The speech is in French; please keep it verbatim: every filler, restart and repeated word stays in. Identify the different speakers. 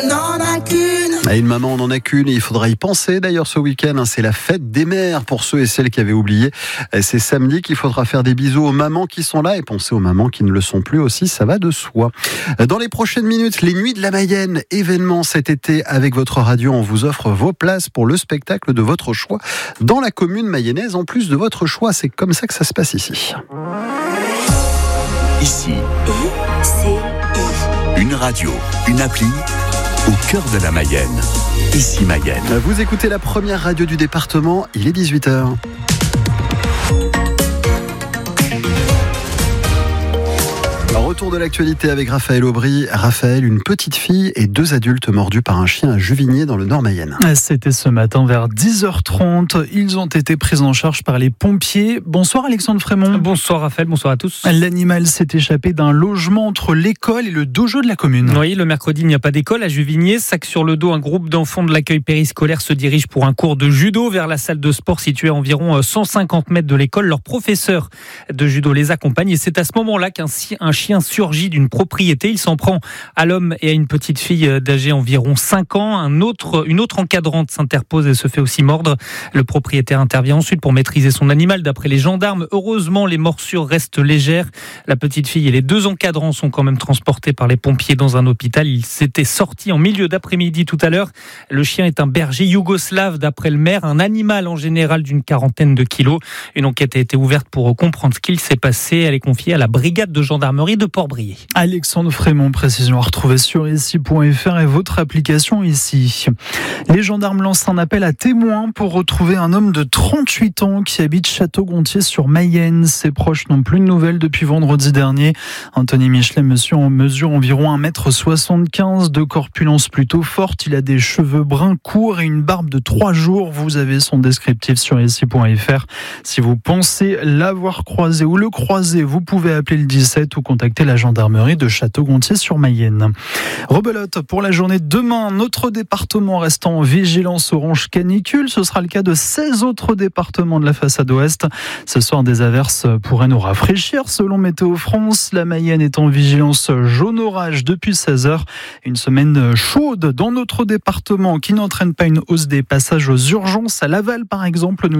Speaker 1: À une maman, on n'en a qu'une et il faudra y penser d'ailleurs ce week-end. C'est la fête des mères pour ceux et celles qui avaient oublié. C'est samedi qu'il faudra faire des bisous aux mamans qui sont là et penser aux mamans qui ne le sont plus aussi, ça va de soi. Dans les prochaines minutes, les Nuits de la Mayenne, événement cet été avec votre radio. On vous offre vos places pour le spectacle de votre choix dans la commune mayonnaise. En plus de votre choix, c'est comme ça que ça se passe ici.
Speaker 2: Ici, une radio, une appli, au cœur de la Mayenne. Ici Mayenne.
Speaker 1: Vous écoutez la première radio du département, il est dix-huit heures. Retour de l'actualité avec Raphaël Aubry. Raphaël, une petite fille et deux adultes mordus par un chien à Juvigné dans le Nord Mayenne.
Speaker 3: C'était ce matin vers dix heures trente. Ils ont été pris en charge par les pompiers. Bonsoir Alexandre Frémont.
Speaker 4: Bonsoir Raphaël, bonsoir à tous.
Speaker 3: L'animal s'est échappé d'un logement entre l'école et le dojo de la commune.
Speaker 4: Oui, le mercredi, il n'y a pas d'école à Juvigné. Sac sur le dos, un groupe d'enfants de l'accueil périscolaire se dirige pour un cours de judo vers la salle de sport située à environ cent cinquante mètres de l'école. Leur professeur de judo les accompagne et c'est à ce moment-là qu'un un chien surgit d'une propriété. Il s'en prend à l'homme et à une petite fille d'âge environ cinq ans. Un autre, une autre encadrante s'interpose et se fait aussi mordre. Le propriétaire intervient ensuite pour maîtriser son animal. D'après les gendarmes, heureusement, les morsures restent légères. La petite fille et les deux encadrants sont quand même transportés par les pompiers dans un hôpital. Il s'était sorti en milieu d'après-midi tout à l'heure. Le chien est un berger yougoslave d'après le maire, un animal en général d'une quarantaine de kilos. Une enquête a été ouverte pour comprendre ce qu'il s'est passé. Elle est confiée à la brigade de gendarmerie de Port-Brié.
Speaker 3: Alexandre Frémont, précision à retrouver sur ici point f r et votre application ici. Les gendarmes lancent un appel à témoins pour retrouver un homme de trente-huit ans qui habite Château-Gontier sur Mayenne. Ses proches n'ont plus de nouvelles depuis vendredi dernier. Anthony Michelet mesure environ un mètre soixante-quinze, de corpulence plutôt forte. Il a des cheveux bruns courts et une barbe de trois jours. Vous avez son descriptif sur ici point f r. Si vous pensez l'avoir croisé ou le croiser, vous pouvez appeler le dix-sept ou contacter la gendarmerie de Château-Gontier-sur-Mayenne. Rebelote pour la journée de demain. Notre département reste en vigilance orange canicule. Ce sera le cas de seize autres départements de la façade ouest. Ce soir, des averses pourraient nous rafraîchir. Selon Météo France, la Mayenne est en vigilance jaune orage depuis seize heures. Une semaine chaude dans notre département qui n'entraîne pas une hausse des passages aux urgences. À Laval, par exemple, nous